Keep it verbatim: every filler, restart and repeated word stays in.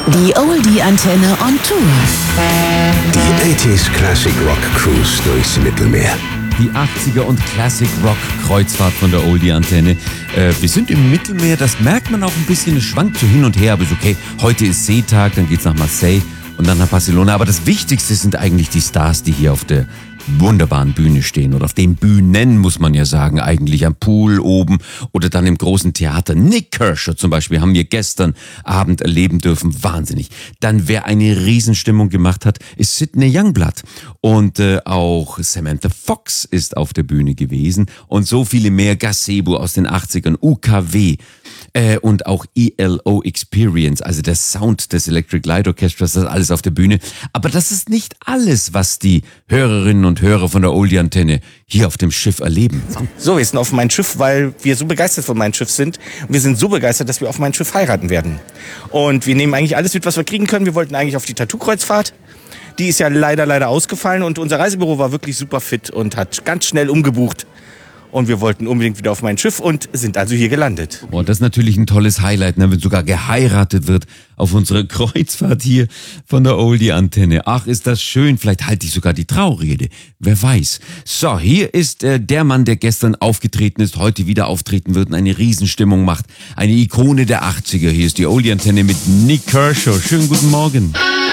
Die Oldie-Antenne on Tour. Die achtziger Classic Rock Cruise durchs Mittelmeer. Die achtziger und Classic Rock Kreuzfahrt von der Oldie-Antenne. Äh, wir sind im Mittelmeer, das merkt man auch ein bisschen, es schwankt so hin und her, aber ist okay. Heute ist Seetag, dann geht's nach Marseille und dann nach Barcelona. Aber das Wichtigste sind eigentlich die Stars, die hier auf der wunderbaren Bühne stehen oder auf den Bühnen, muss man ja sagen, eigentlich am Pool oben oder dann im großen Theater. Nik Kershaw zum Beispiel haben wir gestern Abend erleben dürfen, wahnsinnig. Dann, wer eine Riesenstimmung gemacht hat, ist Sidney Youngblood und äh, auch Samantha Fox ist auf der Bühne gewesen und so viele mehr, Gazebo aus den achtzigern, U K W äh, und auch E L O Experience, also der Sound des Electric Light Orchestras, das ist alles auf der Bühne. Aber das ist nicht alles, was die Hörerinnen und Hörer von der Oldie-Antenne hier auf dem Schiff erleben. So, wir sind auf meinem Schiff, weil wir so begeistert von meinem Schiff sind. Und wir sind so begeistert, dass wir auf meinem Schiff heiraten werden. Und wir nehmen eigentlich alles mit, was wir kriegen können. Wir wollten eigentlich auf die Tattoo-Kreuzfahrt. Die ist ja leider, leider ausgefallen. Und unser Reisebüro war wirklich super fit und hat ganz schnell umgebucht. Und wir wollten unbedingt wieder auf mein Schiff und sind also hier gelandet. Oh, das ist natürlich ein tolles Highlight, ne? Wenn sogar geheiratet wird auf unserer Kreuzfahrt hier von der Oldie-Antenne. Ach, ist das schön. Vielleicht halte ich sogar die Traurede. Wer weiß. So, hier ist äh, der Mann, der gestern aufgetreten ist, heute wieder auftreten wird und eine Riesenstimmung macht. Eine Ikone der achtziger. Hier ist die Oldie-Antenne mit Nik Kershaw. Schönen guten Morgen.